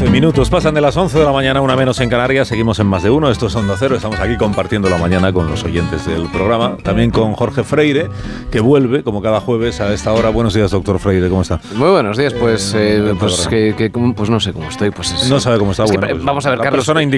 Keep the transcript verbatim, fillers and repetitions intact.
Minutos pasan de las once de la mañana, una menos en Canarias. Seguimos en Más de Uno. Esto es Onda Cero. Estamos aquí compartiendo la mañana con los oyentes del programa. También con Jorge Freire, que vuelve, como cada jueves, a esta hora. Buenos días, doctor Freire. ¿Cómo está? Muy buenos días. Pues, eh, eh, pues, que, que, pues no sé cómo estoy. Pues es, no sabe cómo está. Es bueno, que, pues, vamos a ver, la Carlos. persona